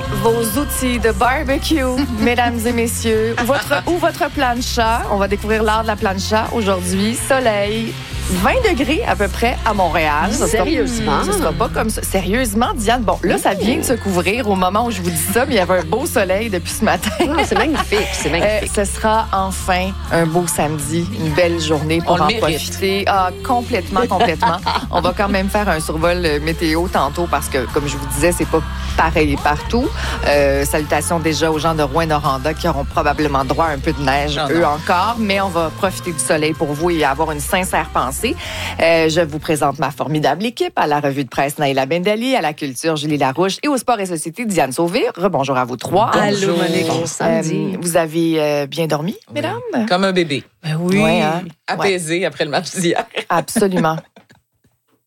vos outils de barbecue, mesdames et messieurs, ou votre plancha. On va découvrir l'art de la plancha aujourd'hui. Soleil, 20 degrés à peu près à Montréal. Sérieusement? Ce sera pas comme ça. Sérieusement, Diane? Bon, là, ça vient de se couvrir au moment où je vous dis ça, mais il y avait un beau soleil depuis ce matin. C'est magnifique, c'est magnifique. Ce sera enfin un beau samedi, une belle journée pour en profiter. Ah, complètement. On va quand même faire un survol météo tantôt parce que, comme je vous disais, c'est pas pareil partout. Salutations déjà aux gens de Rouyn-Noranda qui auront probablement droit à un peu de neige, encore, mais on va profiter du soleil pour vous et avoir une sincère pensée. Je vous présente ma formidable équipe à la revue de presse Naïla Bendali, à la culture Julie Larouche et au sport et société Diane Sauvé. Rebonjour à vous trois. Allô, Monique. Bon samedi. Vous avez bien dormi, mesdames? Comme un bébé. Oui. Apaisé après le match d'hier. Absolument.